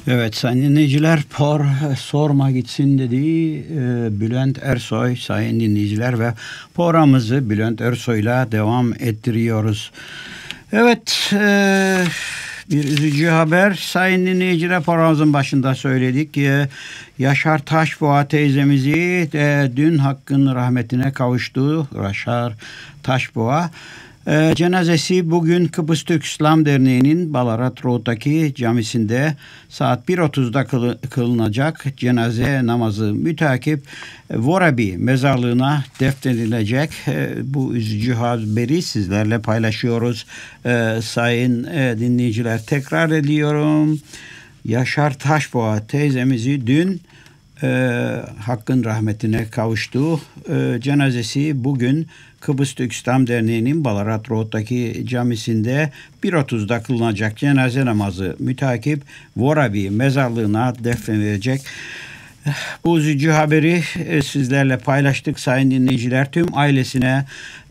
Evet sayın dinleyiciler, sorma gitsin dedi Bülent Ersoy sayın dinleyiciler ve programımızı Bülent Ersoy'la devam ettiriyoruz. Evet, bir üzücü haber sayın dinleyiciler, programımızın başında söyledik. Yaşar Taşboğa teyzemizi dün Hakk'ın rahmetine kavuştu. Yaşar Taşboğa. Cenazesi bugün Kıbrıs Türk İslam Derneği'nin Ballarat Road'daki camisinde saat 1.30'da kılınacak. Cenaze namazı mütakip Vorabi mezarlığına defnedilecek. Bu üzücü haberi sizlerle paylaşıyoruz. Sayın dinleyiciler, tekrar ediyorum. Yaşar Taşboğa teyzemizi dün Hakk'ın rahmetine kavuştu. Cenazesi bugün Kıbrıs Türk İslam Derneği'nin Ballarat Road'daki camisinde 1.30'da kılınacak cenaze namazı mütakip Vorabi mezarlığına defnedilecek. Bu üzücü haberi sizlerle paylaştık sayın dinleyiciler. Tüm ailesine,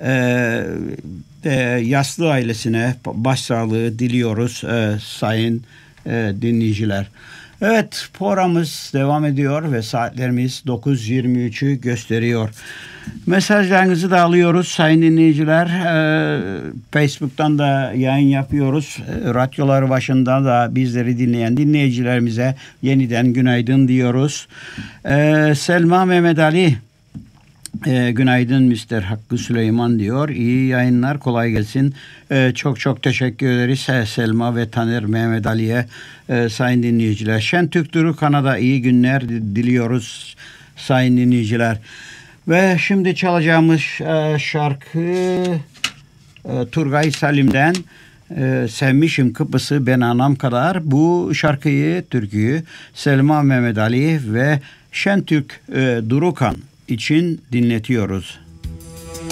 yaslı ailesine başsağlığı diliyoruz sayın dinleyiciler. Evet, programımız devam ediyor ve saatlerimiz 9.23'ü gösteriyor. Mesajlarınızı da alıyoruz sayın dinleyiciler. Facebook'tan da yayın yapıyoruz. Radyoları başında da bizleri dinleyen dinleyicilerimize yeniden günaydın diyoruz. Selma Mehmet Ali, günaydın Mr. Hakkı Süleyman diyor. İyi yayınlar, kolay gelsin. Çok teşekkür ederiz Selma ve Taner Mehmet Ali'ye sayın dinleyiciler. Şentürk Duru Kanada iyi günler diliyoruz sayın dinleyiciler. Ve şimdi çalacağımız şarkı Turgay Salim'den Sevmişim Kıbrıs'ı ben anam kadar. Bu şarkıyı, türküyü Selma Mehmet Ali ve Şentürk Durukan için dinletiyoruz.